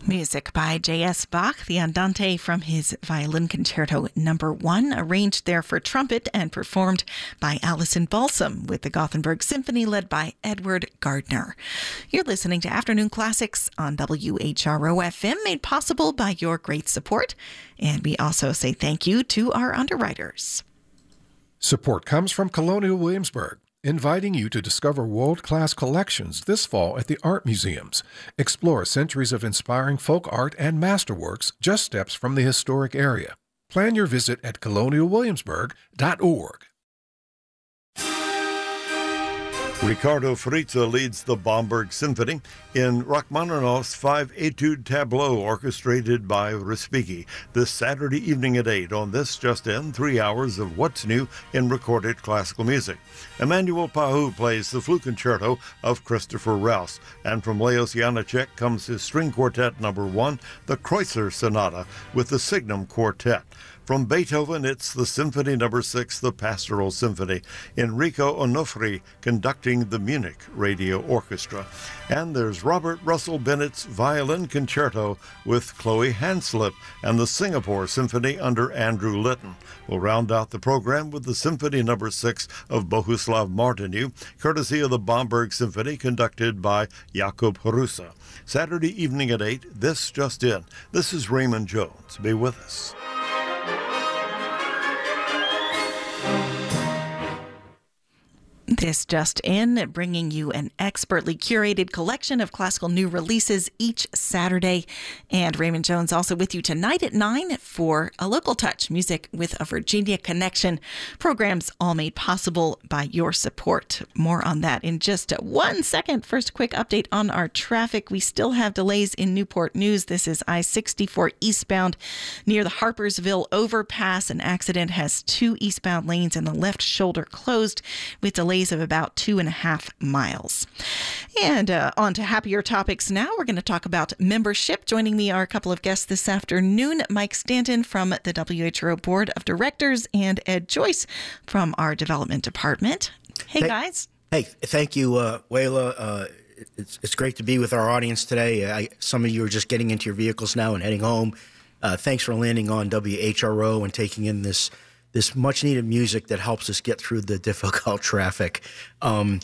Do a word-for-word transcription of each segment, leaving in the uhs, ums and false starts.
Music by J S. Bach, the Andante from his Violin Concerto Number One, arranged there for trumpet and performed by Alison Balsam with the Gothenburg Symphony led by Edward Gardner. You're listening to Afternoon Classics on W H R O F M, made possible by your great support. And we also say thank you to our underwriters. Support comes from Colonial Williamsburg, inviting you to discover world-class collections this fall at the art museums. Explore centuries of inspiring folk art and masterworks just steps from the historic area. Plan your visit at colonial williamsburg dot org. Ricardo Fritza leads the Bamberg Symphony in Rachmaninoff's five etude tableau orchestrated by Respighi this Saturday evening at eight on This Just In, three hours of what's new in recorded classical music. Emmanuel Pahou plays the flute concerto of Christopher Rouse, and from Leos Janáček comes his string quartet number one, the Kreutzer Sonata, with the Signum Quartet. From Beethoven, it's the Symphony Number Six, the Pastoral Symphony, Enrico Onofri conducting the Munich Radio Orchestra. And there's Robert Russell Bennett's Violin Concerto with Chloe Hanslip and the Singapore Symphony under Andrew Litton. We'll round out the program with the Symphony Number Six of Bohuslav Martinu, courtesy of the Bamberg Symphony, conducted by Jakub Hrusa. Saturday evening at eight, This Just In. This is Raymond Jones. Be with us. This Just In, bringing you an expertly curated collection of classical new releases each Saturday. And Raymond Jones also with you tonight at nine for A Local Touch, music with a Virginia connection. Programs all made possible by your support. More on that in just one second. First, a quick update on our traffic. We still have delays in Newport News. This is I sixty-four eastbound near the Harpersville overpass. An accident has two eastbound lanes and the left shoulder closed with delays of about two and a half miles. And uh, on to happier topics now. We're going to talk about membership. Joining me are a couple of guests this afternoon, Mike Stanton from the W H R O Board of Directors and Ed Joyce from our Development Department. Hey, Th- guys. Hey, thank you, uh, Wayla. Uh, it's, it's great to be with our audience today. I, some of you are just getting into your vehicles now and heading home. Uh, thanks for landing on W H R O and taking in this this much-needed music that helps us get through the difficult traffic. Um,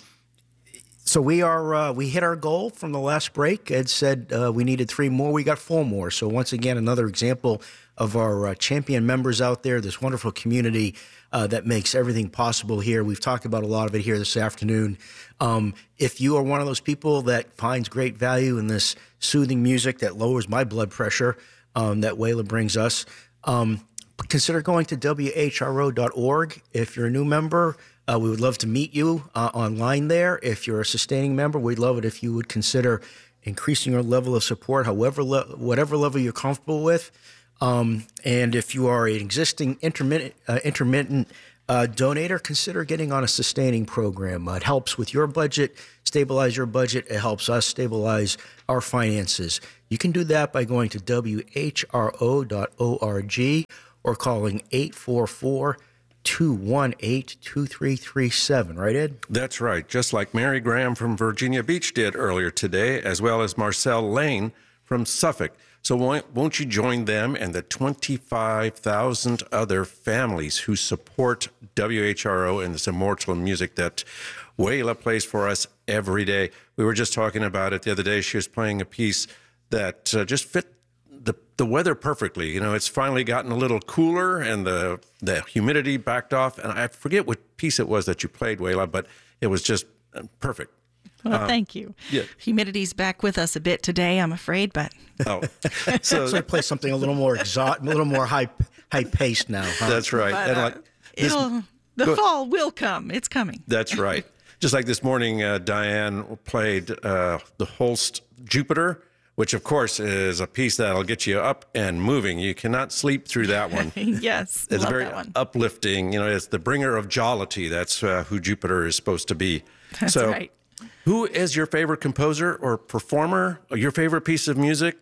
so we are uh, we hit our goal from the last break. Ed said uh, we needed three more. We got four more. So once again, another example of our uh, champion members out there, this wonderful community uh, that makes everything possible here. We've talked about a lot of it here this afternoon. Um, if you are one of those people that finds great value in this soothing music that lowers my blood pressure um, that Wayla brings us, um, consider going to W H R O dot org. If you're a new member, uh, we would love to meet you uh, online there. If you're a sustaining member, we'd love it if you would consider increasing your level of support, however, le- whatever level you're comfortable with. Um, and if you are an existing intermittent, uh, intermittent uh, donator, consider getting on a sustaining program. Uh, it helps with your budget, stabilize your budget. It helps us stabilize our finances. You can do that by going to W H R O dot org. or calling eight four four, two one eight, two three three seven. Right, Ed? That's right. Just like Mary Graham from Virginia Beach did earlier today, as well as Marcel Lane from Suffolk. So won't you join them and the twenty-five thousand other families who support W H R O and this immortal music that Wayla plays for us every day? We were just talking about it the other day. She was playing a piece that uh, just fit the the weather perfectly. You know, it's finally gotten a little cooler and the the humidity backed off. And I forget what piece it was that you played, Wayla, but it was just perfect. Well, um, thank you. Yeah. Humidity's back with us a bit today, I'm afraid, but oh, so, so I play something a little more exotic, a little more high high paced now. Huh? That's right. but, and uh, like this, it'll, the go, fall will come. It's coming. That's right. Just like this morning, uh, Diane played uh, the Holst Jupiter, which, of course, is a piece that'll get you up and moving. You cannot sleep through that one. Yes, it's love very that one. uplifting. You know, it's the bringer of jollity. That's uh, who Jupiter is supposed to be. That's so, right. Who is your favorite composer or performer, or your favorite piece of music?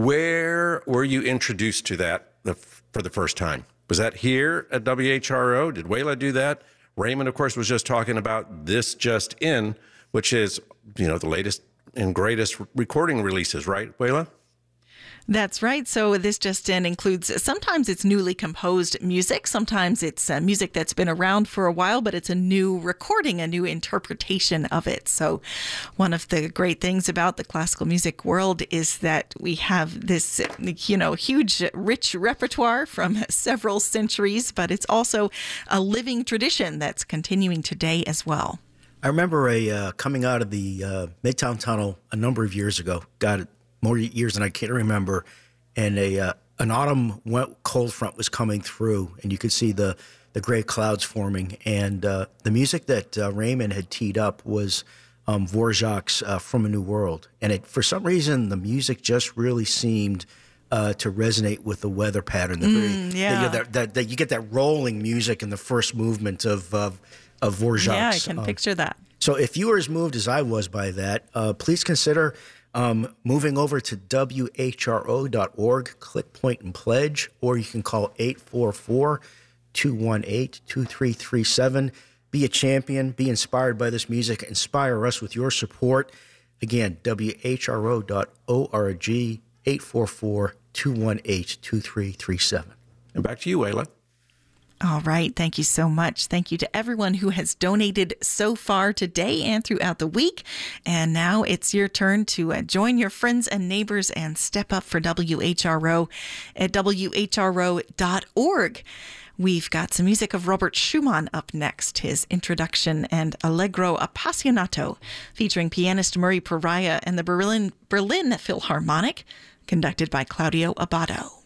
Where were you introduced to that the, for the first time? Was that here at W H R O? Did Wayla do that? Raymond, of course, was just talking about This Just In, which is, you know, the latest and greatest recording releases, right, Wayla? That's right. So this just in includes, sometimes it's newly composed music. Sometimes it's uh, music that's been around for a while, but it's a new recording, a new interpretation of it. So one of the great things about the classical music world is that we have this, you know, huge, rich repertoire from several centuries, but it's also a living tradition that's continuing today as well. I remember a uh, coming out of the uh, Midtown Tunnel a number of years ago, got it more years than I can remember, and a uh, an autumn wet cold front was coming through, and you could see the, the gray clouds forming, and uh, the music that uh, Raymond had teed up was um, Dvorak's uh, From a New World, and it, for some reason the music just really seemed uh, to resonate with the weather pattern. The very, mm, yeah. the, that, that, that you get that rolling music in the first movement of of, of Dvorak's. Yeah, I can um, picture that. So if you were as moved as I was by that, uh, please consider Um, moving over to W H R O dot org, click Point and Pledge, or you can call eight four four, two one eight, two three three seven. Be a champion, be inspired by this music, inspire us with your support. Again, W H R O dot org, eight four four, two one eight, two three three seven. And back to you, Ayla. All right. Thank you so much. Thank you to everyone who has donated so far today and throughout the week. And now it's your turn to uh, join your friends and neighbors and step up for W H R O at W H R O dot org. We've got some music of Robert Schumann up next, his introduction and Allegro Appassionato, featuring pianist Murray Pariah and the Berlin, Berlin Philharmonic, conducted by Claudio Abbado.